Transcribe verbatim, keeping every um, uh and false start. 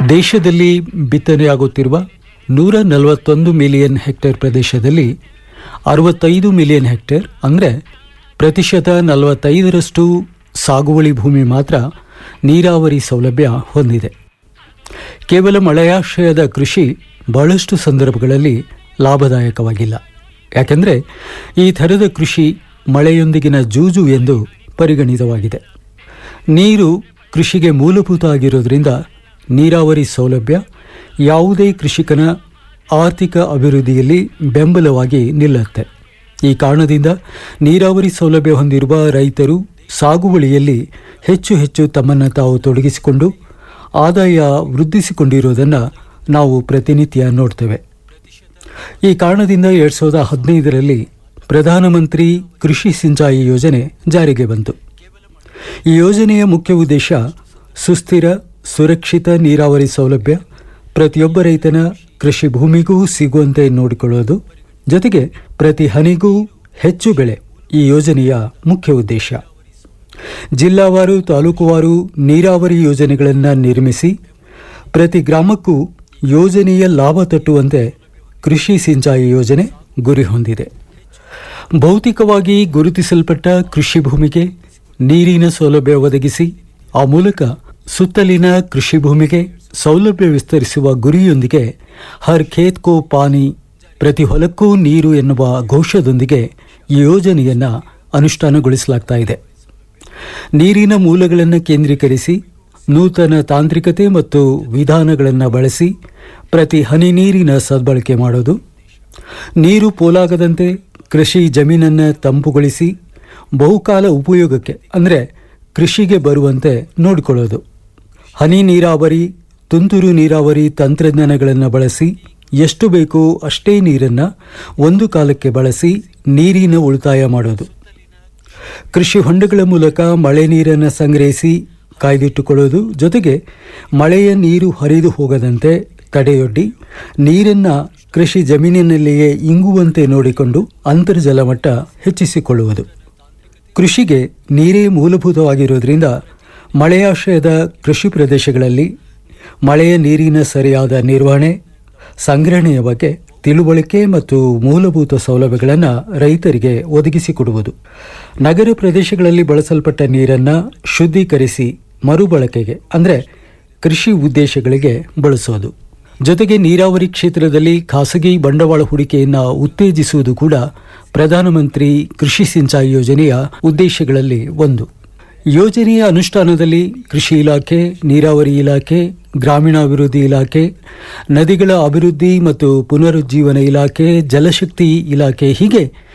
ದೇಶದಲ್ಲಿ ಬಿತ್ತನೆಯಾಗುತ್ತಿರುವ ನೂರ ನಲವತ್ತೊಂದು ಮಿಲಿಯನ್ ಹೆಕ್ಟೇರ್ ಪ್ರದೇಶದಲ್ಲಿ ಅರವತ್ತೈದು ಮಿಲಿಯನ್ ಹೆಕ್ಟೇರ್ ಅಂದರೆ ಪ್ರತಿಶತ ನಲವತ್ತೈದರಷ್ಟು ಸಾಗುವಳಿ ಭೂಮಿ ಮಾತ್ರ ನೀರಾವರಿ ಸೌಲಭ್ಯ ಹೊಂದಿದೆ. ಕೇವಲ ಮಳೆಯಾಶ್ರಯದ ಕೃಷಿ ಬಹಳಷ್ಟು ಸಂದರ್ಭಗಳಲ್ಲಿ ಲಾಭದಾಯಕವಾಗಿಲ್ಲ. ಯಾಕೆಂದರೆ ಈ ಥರದ ಕೃಷಿ ಮಳೆಯೊಂದಿಗಿನ ಜೂಜು ಎಂದು ಪರಿಗಣಿತವಾಗಿದೆ. ನೀರು ಕೃಷಿಗೆ ಮೂಲಭೂತ ಆಗಿರೋದ್ರಿಂದ ನೀರಾವರಿ ಸೌಲಭ್ಯ ಯಾವುದೇ ಕೃಷಿಕನ ಆರ್ಥಿಕ ಅಭಿವೃದ್ಧಿಯಲ್ಲಿ ಬೆಂಬಲವಾಗಿ ನಿಲ್ಲುತ್ತೆ. ಈ ಕಾರಣದಿಂದ ನೀರಾವರಿ ಸೌಲಭ್ಯ ಹೊಂದಿರುವ ರೈತರು ಸಾಗುವಳಿಯಲ್ಲಿ ಹೆಚ್ಚು ಹೆಚ್ಚು ತಮ್ಮನ್ನು ತಾವು ತೊಡಗಿಸಿಕೊಂಡು ಆದಾಯ ವೃದ್ಧಿಸಿಕೊಂಡಿರುವುದನ್ನು ನಾವು ಪ್ರತಿನಿತ್ಯ ನೋಡ್ತೇವೆ. ಈ ಕಾರಣದಿಂದ ಎರಡು ಸಾವಿರದ ಹದಿನೈದರಲ್ಲಿ ಪ್ರಧಾನಮಂತ್ರಿ ಕೃಷಿ ಸಿಂಚಾಯಿ ಯೋಜನೆ ಜಾರಿಗೆ ಬಂತು. ಈ ಯೋಜನೆಯ ಮುಖ್ಯ ಉದ್ದೇಶ ಸುಸ್ಥಿರ ಸುರಕ್ಷಿತ ನೀರಾವರಿ ಸೌಲಭ್ಯ ಪ್ರತಿಯೊಬ್ಬ ರೈತನ ಕೃಷಿ ಭೂಮಿಗೂ ಸಿಗುವಂತೆ ನೋಡಿಕೊಳ್ಳುವುದು, ಜೊತೆಗೆ ಪ್ರತಿ ಹನಿಗೂ ಹೆಚ್ಚು ಬೆಳೆ ಈ ಯೋಜನೆಯ ಮುಖ್ಯ ಉದ್ದೇಶ. ಜಿಲ್ಲಾವಾರು ತಾಲೂಕುವಾರು ನೀರಾವರಿ ಯೋಜನೆಗಳನ್ನು ನಿರ್ಮಿಸಿ ಪ್ರತಿ ಗ್ರಾಮಕ್ಕೂ ಯೋಜನೆಯ ಲಾಭ ತಟ್ಟುವಂತೆ ಕೃಷಿ ಸಿಂಚಾಯಿ ಯೋಜನೆ ಗುರಿ ಹೊಂದಿದೆ. ಭೌತಿಕವಾಗಿ ಗುರುತಿಸಲ್ಪಟ್ಟ ಕೃಷಿ ಭೂಮಿಗೆ ನೀರಿನ ಸೌಲಭ್ಯ ಒದಗಿಸಿ ಆ ಮೂಲಕ ಸುತ್ತಲಿನ ಕೃಷಿ ಭೂಮಿಗೆ ಸೌಲಭ್ಯ ವಿಸ್ತರಿಸುವ ಗುರಿಯೊಂದಿಗೆ ಹರ್ ಖೇತ್ ಕೋ ಪಾನಿ, ಪ್ರತಿ ಹೊಲಕ್ಕೂ ನೀರು ಎನ್ನುವ ಘೋಷದೊಂದಿಗೆ ಈ ಯೋಜನೆಯನ್ನು ಅನುಷ್ಠಾನಗೊಳಿಸಲಾಗ್ತಾ ಇದೆ. ನೀರಿನ ಮೂಲಗಳನ್ನು ಕೇಂದ್ರೀಕರಿಸಿ ನೂತನ ತಾಂತ್ರಿಕತೆ ಮತ್ತು ವಿಧಾನಗಳನ್ನು ಬಳಸಿ ಪ್ರತಿ ಹನಿ ನೀರಿನ ಸದ್ಬಳಕೆ ಮಾಡೋದು, ನೀರು ಪೋಲಾಗದಂತೆ ಕೃಷಿ ಜಮೀನನ್ನು ತಂಪುಗೊಳಿಸಿ ಬಹುಕಾಲ ಉಪಯೋಗಕ್ಕೆ ಅಂದರೆ ಕೃಷಿಗೆ ಬರುವಂತೆ ನೋಡಿಕೊಳ್ಳೋದು, ಹನಿ ನೀರಾವರಿ, ತುಂತುರು ನೀರಾವರಿ ತಂತ್ರಜ್ಞಾನಗಳನ್ನು ಬಳಸಿ ಎಷ್ಟು ಬೇಕೋ ಅಷ್ಟೇ ನೀರನ್ನು ಒಂದು ಕಾಲಕ್ಕೆ ಬಳಸಿ ನೀರಿನ ಉಳಿತಾಯ ಮಾಡೋದು, ಕೃಷಿ ಹೊಂಡಗಳ ಮೂಲಕ ಮಳೆ ನೀರನ್ನು ಸಂಗ್ರಹಿಸಿ ಕಾಯ್ದಿಟ್ಟುಕೊಳ್ಳೋದು, ಜೊತೆಗೆ ಮಳೆಯ ನೀರು ಹರಿದು ಹೋಗದಂತೆ ತಡೆಯೊಡ್ಡಿ ನೀರನ್ನು ಕೃಷಿ ಜಮೀನಿನಲ್ಲಿಯೇ ಇಂಗುವಂತೆ ನೋಡಿಕೊಂಡು ಅಂತರ್ಜಲ ಮಟ್ಟ ಹೆಚ್ಚಿಸಿಕೊಳ್ಳುವುದು. ಕೃಷಿಗೆ ನೀರೇ ಮೂಲಭೂತವಾಗಿರುವುದರಿಂದ ಮಳೆಯಾಶ್ರಯದ ಕೃಷಿ ಪ್ರದೇಶಗಳಲ್ಲಿ ಮಳೆಯ ನೀರಿನ ಸರಿಯಾದ ನಿರ್ವಹಣೆ, ಸಂಗ್ರಹಣೆಯ ಬಗ್ಗೆ ತಿಳುವಳಿಕೆ ಮತ್ತು ಮೂಲಭೂತ ಸೌಲಭ್ಯಗಳನ್ನು ರೈತರಿಗೆ ಒದಗಿಸಿಕೊಡುವುದು, ನಗರ ಪ್ರದೇಶಗಳಲ್ಲಿ ಬಳಸಲ್ಪಟ್ಟ ನೀರನ್ನು ಶುದ್ಧೀಕರಿಸಿ ಮರುಬಳಕೆಗೆ ಅಂದರೆ ಕೃಷಿ ಉದ್ದೇಶಗಳಿಗೆ ಬಳಸೋದು, ಜೊತೆಗೆ ನೀರಾವರಿ ಕ್ಷೇತ್ರದಲ್ಲಿ ಖಾಸಗಿ ಬಂಡವಾಳ ಹೂಡಿಕೆಯನ್ನು ಉತ್ತೇಜಿಸುವುದು ಕೂಡ ಪ್ರಧಾನಮಂತ್ರಿ ಕೃಷಿ ಸಿಂಚಾಯಿ ಯೋಜನೆಯ ಉದ್ದೇಶಗಳಲ್ಲಿ ಒಂದು. ಯೋಜನೆಯ ಅನುಷ್ಠಾನದಲ್ಲಿ ಕೃಷಿ ಇಲಾಖೆ, ನೀರಾವರಿ ಇಲಾಖೆ, ಗ್ರಾಮೀಣಾಭಿವೃದ್ಧಿ ಇಲಾಖೆ, ನದಿಗಳ ಅಭಿವೃದ್ಧಿ ಮತ್ತು ಪುನರುಜ್ಜೀವನ ಇಲಾಖೆ, ಜಲಶಕ್ತಿ ಇಲಾಖೆ ಹೀಗೆ